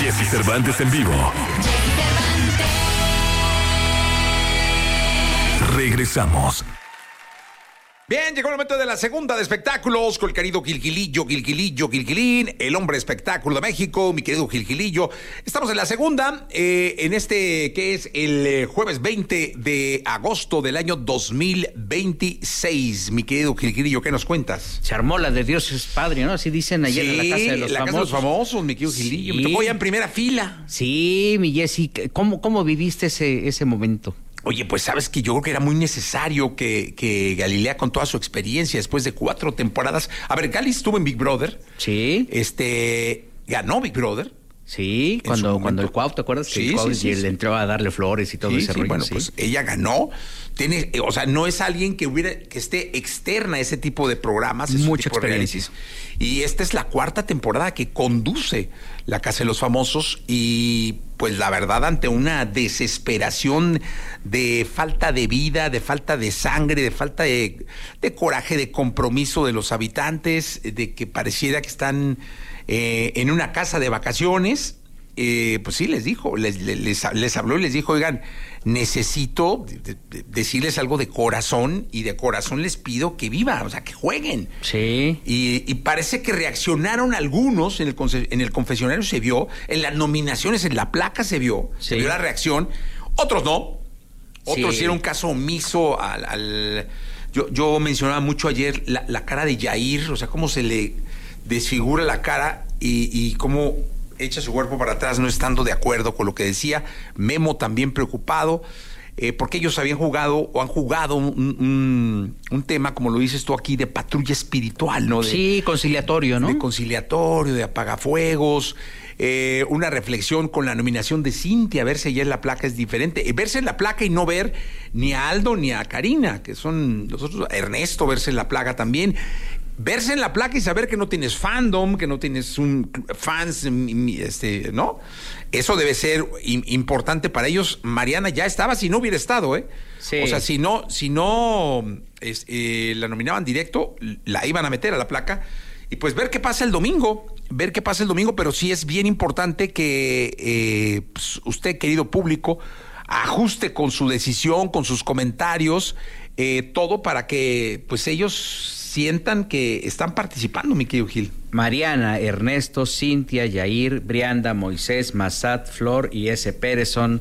Jesse Cervantes en vivo. Regresamos. Bien, llegó el momento de la segunda de espectáculos con el querido Gilquilín, el hombre espectáculo de México, mi querido Gilquilillo. Estamos en la segunda, en este que es el jueves 20 de agosto del año 2026. Mi querido Gilquilillo, ¿qué nos cuentas? Se armó la de Dios es Padre, ¿no? Así dicen ayer en la Casa de los la Famosos. Casa de los Famosos, mi querido Gilillo. Sí. Me tocó ya en primera fila. Sí, mi Jessy, ¿cómo viviste ese momento? Oye, pues sabes que yo creo que era muy necesario que Galilea, con toda su experiencia, después de 4 temporadas. A ver, Gali estuvo en Big Brother. Sí. Ganó Big Brother. Sí, cuando el Cuau, ¿te acuerdas? Sí, el Cuau sí, y él entró a darle flores y todo ese rollo. Bueno, pues ella ganó. O sea, no es alguien que esté externa a ese tipo de programas, mucha tipo de experiencia. Y esta es la 4ª temporada que conduce la Casa de los Famosos y pues la verdad, ante una desesperación de falta de vida, de falta de sangre, de falta de coraje, de compromiso de los habitantes, de que pareciera que están en una casa de vacaciones, pues sí les dijo, les habló y les dijo, oigan, necesito decirles algo de corazón, y de corazón les pido que vivan, o sea, que jueguen. Sí. Y parece que reaccionaron algunos, en el confesionario se vio, en las nominaciones, en la placa se vio la reacción, otros no, otros hicieron caso omiso yo mencionaba mucho ayer la cara de Yair, o sea, cómo se le desfigura la cara y cómo echa su cuerpo para atrás, no estando de acuerdo con lo que decía. Memo también preocupado, porque ellos habían jugado o han jugado un tema, como lo dices tú aquí, de patrulla espiritual, ¿no? Sí, conciliatorio, ¿no? De conciliatorio, de apagafuegos, una reflexión con la nominación de Cintia, verse ya en la placa es diferente, verse en la placa y no ver ni a Aldo ni a Karina, que son nosotros, Ernesto, verse en la placa también. Verse en la placa y saber que no tienes fandom, que no tienes fans, ¿no? Eso debe ser importante para ellos. Mariana ya estaba, si no hubiera estado, ¿eh? Sí. O sea, si no la nominaban directo, la iban a meter a la placa. Y pues ver qué pasa el domingo, pero sí es bien importante que pues usted, querido público, ajuste con su decisión, con sus comentarios, todo para que pues ellos sientan que están participando, mi querido Gil. Mariana, Ernesto, Cintia, Yair, Brianda, Moisés, Massat, Flor y S. Pérez son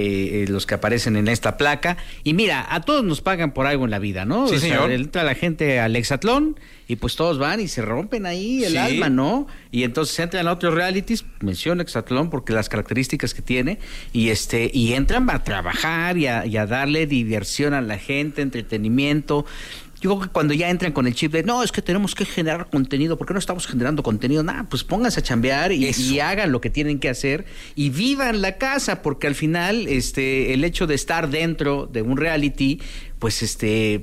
los que aparecen en esta placa. Y mira, a todos nos pagan por algo en la vida, ¿no? Sí, señor. Entra la gente al hexatlón y pues todos van y se rompen ahí el alma, ¿no? Y entonces entran a otros realities, menciono hexatlón porque las características que tiene, y entran a trabajar y a darle diversión a la gente, entretenimiento. Yo creo que cuando ya entran con el chip de no, es que tenemos que generar contenido, ¿por qué no estamos generando contenido? Nada, pues pónganse a chambear y hagan lo que tienen que hacer y vivan la casa, porque al final el hecho de estar dentro de un reality pues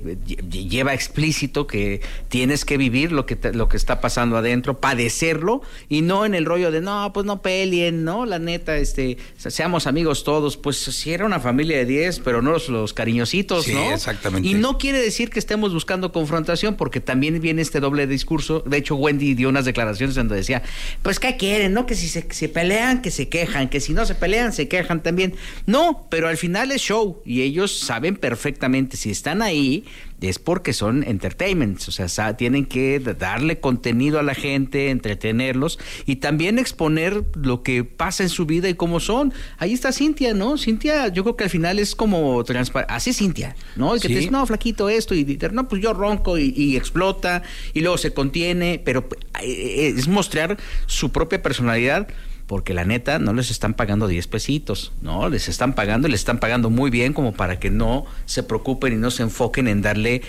lleva explícito que tienes que vivir lo que está pasando adentro, padecerlo, y no en el rollo de no, pues no peleen, no, la neta, seamos amigos todos. Pues si era una familia de 10, pero no los cariñositos, sí, ¿no? Exactamente. Y no quiere decir que estemos buscando confrontación, porque también viene este doble discurso. De hecho, Wendy dio unas declaraciones donde decía, pues ¿qué quieren? ¿No? Que si se pelean, que se quejan, que si no se pelean, se quejan también. No, pero al final es show, y ellos saben perfectamente, si están ahí, es porque son entertainments, o sea, tienen que darle contenido a la gente, entretenerlos y también exponer lo que pasa en su vida y cómo son. Ahí está Cintia, ¿no? Cintia, yo creo que al final es como así es Cintia, ¿no? Y que te dice, no, flaquito, esto, y no, pues yo ronco y explota, y luego se contiene, pero es mostrar su propia personalidad. Porque la neta no les están pagando 10 pesitos, ¿no? Les están pagando muy bien, como para que no se preocupen y no se enfoquen en darle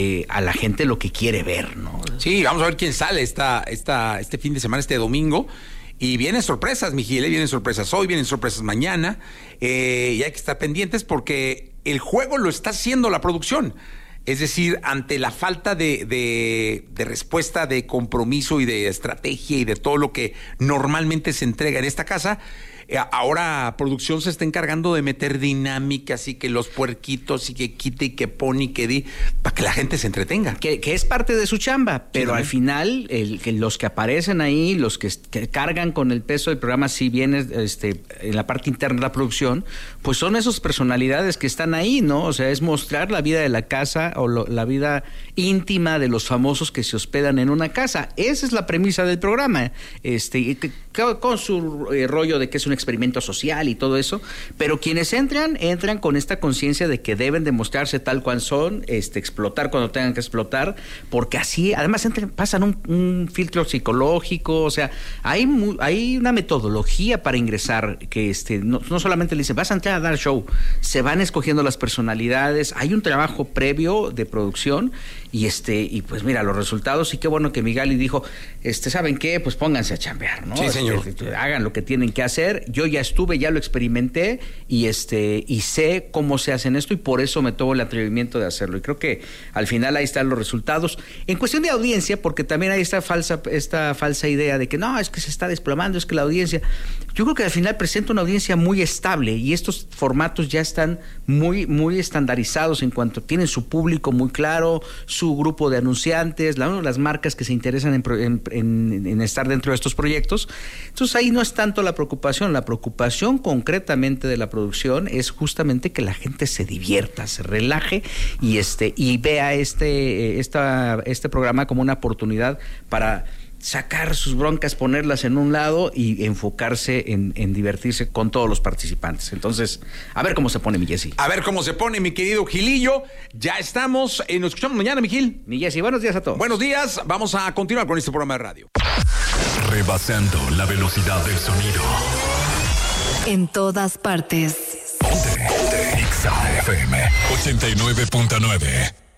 a la gente lo que quiere ver, ¿no? Sí, vamos a ver quién sale este fin de semana, este domingo. Y vienen sorpresas, mi Gil, vienen sorpresas hoy, vienen sorpresas mañana. Y hay que estar pendientes porque el juego lo está haciendo la producción. Es decir, ante la falta de respuesta, de compromiso y de estrategia y de todo lo que normalmente se entrega en esta casa, Ahora producción se está encargando de meter dinámicas y que los puerquitos y que quite y que pone y que di, para que la gente se entretenga. Que es parte de su chamba, pero al final los que aparecen ahí, los que cargan con el peso del programa, si bien en la parte interna de la producción, pues son esas personalidades que están ahí, ¿no? O sea, es mostrar la vida de la casa o la vida íntima de los famosos que se hospedan en una casa. Esa es la premisa del programa, con su rollo de que es un experimento social y todo eso, pero quienes entran con esta conciencia de que deben demostrarse tal cual son, explotar cuando tengan que explotar, porque así, además pasan un filtro psicológico, o sea, hay una metodología para ingresar, que no solamente le dicen, vas a entrar a dar show, se van escogiendo las personalidades, hay un trabajo previo de producción, y pues mira, los resultados, y qué bueno que Migali dijo, ¿saben qué? Pues pónganse a chambear, ¿no? Sí, señor. Hagan lo que tienen que hacer. Yo ya lo experimenté y sé cómo se hacen esto, y por eso me tomo el atrevimiento de hacerlo. Y creo que al final ahí están los resultados. En cuestión de audiencia, porque también hay esta falsa idea de que no, es que se está desplomando, es que la audiencia... Yo creo que al final presenta una audiencia muy estable, y estos formatos ya están muy, muy estandarizados en cuanto tienen su público muy claro, su grupo de anunciantes, las marcas que se interesan en estar dentro de estos proyectos. Entonces ahí no es tanto la preocupación concretamente de la producción es justamente que la gente se divierta, se relaje y vea este programa como una oportunidad para sacar sus broncas, ponerlas en un lado y enfocarse en divertirse con todos los participantes. Entonces, a ver cómo se pone, mi Jessy. A ver cómo se pone, mi querido Gilillo. Ya estamos, nos escuchamos mañana, mi Gil. Mi Jessy, buenos días a todos. Buenos días, vamos a continuar con este programa de radio. Rebasando la velocidad del sonido. En todas partes. Ponte. Exa FM 89.9.